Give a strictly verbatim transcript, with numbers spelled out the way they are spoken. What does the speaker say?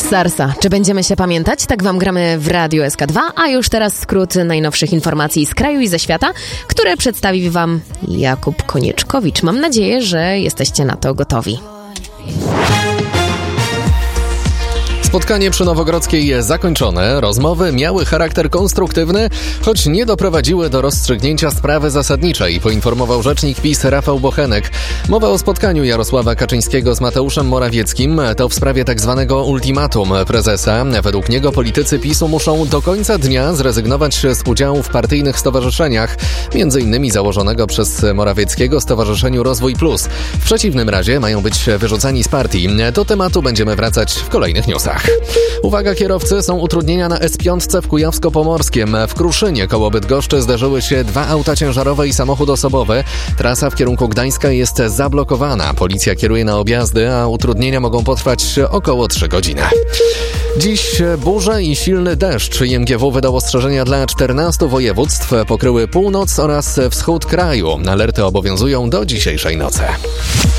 SARS-a. Czy będziemy się pamiętać? Tak wam gramy w Radiu S K dwa, a już teraz skrót najnowszych informacji z kraju i ze świata, które przedstawi wam Jakub Konieczkowicz. Mam nadzieję, że jesteście na to gotowi. Spotkanie przy Nowogrodzkiej zakończone. Rozmowy miały charakter konstruktywny, choć nie doprowadziły do rozstrzygnięcia sprawy zasadniczej, poinformował rzecznik PiS Rafał Bochenek. Mowa o spotkaniu Jarosława Kaczyńskiego z Mateuszem Morawieckim to w sprawie tzw. ultimatum prezesa. Według niego politycy PiSu muszą do końca dnia zrezygnować z udziału w partyjnych stowarzyszeniach, między innymi założonego przez Morawieckiego Stowarzyszeniu Rozwój Plus. W przeciwnym razie mają być wyrzucani z partii. Do tematu będziemy wracać w kolejnych newsach. Uwaga kierowcy, są utrudnienia na S pięć w Kujawsko-Pomorskiem. W Kruszynie koło Bydgoszczy zderzyły się dwa auta ciężarowe i samochód osobowy. Trasa w kierunku Gdańska jest zablokowana. Policja kieruje na objazdy, a utrudnienia mogą potrwać około trzy godziny. Dziś burze i silny deszcz. I M G W wydał ostrzeżenia dla czternastu województw. Pokryły północ oraz wschód kraju. Alerty obowiązują do dzisiejszej nocy.